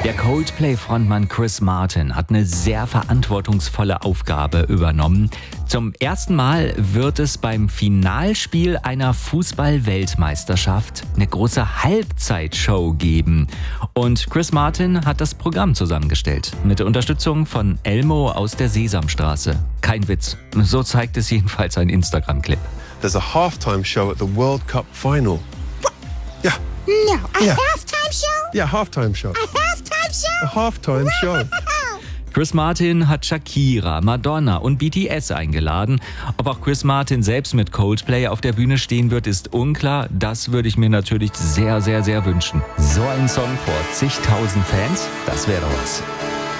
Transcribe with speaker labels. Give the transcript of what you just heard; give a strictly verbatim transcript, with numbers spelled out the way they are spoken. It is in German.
Speaker 1: Der Coldplay-Frontmann Chris Martin hat eine sehr verantwortungsvolle Aufgabe übernommen. Zum ersten Mal wird es beim Finalspiel einer Fußball-Weltmeisterschaft eine große Halbzeitshow geben. Und Chris Martin hat das Programm zusammengestellt. Mit der Unterstützung von Elmo aus der Sesamstraße. Kein Witz. So zeigt es jedenfalls ein Instagram-Clip.
Speaker 2: There's a halftime show at the World Cup final. Yeah.
Speaker 3: No, a
Speaker 2: Yeah.
Speaker 3: halftime show?
Speaker 2: Yeah, halftime show.
Speaker 3: A halftime show?
Speaker 2: A halftime show.
Speaker 1: Chris Martin hat Shakira, Madonna und B T S eingeladen. Ob auch Chris Martin selbst mit Coldplay auf der Bühne stehen wird, ist unklar. Das würde ich mir natürlich sehr, sehr, sehr wünschen. So ein Song vor zigtausend Fans, das wäre doch was.